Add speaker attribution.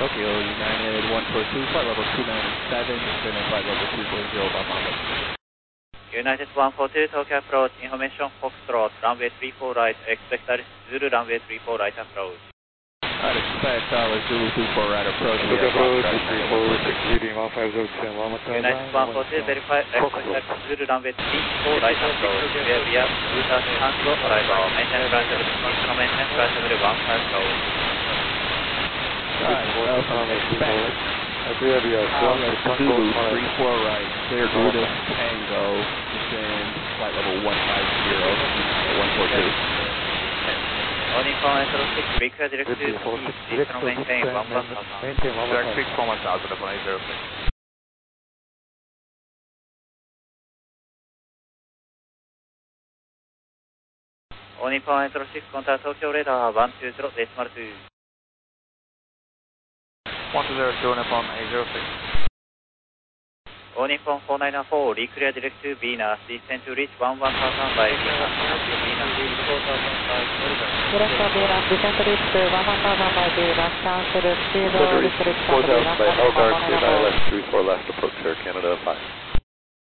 Speaker 1: Tokyo, United 142, flight level 297, descending flight level 240, by Mama.
Speaker 2: United 142, Tokyo approach, information Foxtrot, runway 34 right, expect Zulu runway 34 right approach.
Speaker 1: I'd expect Zulu 24 right approach.
Speaker 3: Tokyo approach, 34, reading 150, 10,
Speaker 2: United 142, verify, expect Zulu runway 34 right approach, via Utah Tango arrival, maintain flight level, maintain flight level 15 approach.
Speaker 1: Zulu 34 right, clear Buddha Tango, descend flight level 150, 142.
Speaker 2: On information 6, request direct to east, maintain 11,000.
Speaker 3: Direct 6, 11,000, upon 806.
Speaker 2: On information 6, contact Tokyo radar 120.2.
Speaker 3: 1202, upon 806.
Speaker 2: On Nippon 494, reclear direct to Venus, descend to reach 11,000 by Venus, Venus
Speaker 4: 4,000 Venus, descend to reach 11,000 by Venus, cancel, speed,
Speaker 3: Descend to reach 4,000 by L dark, 2 left, 34 left, approach Air Canada 5.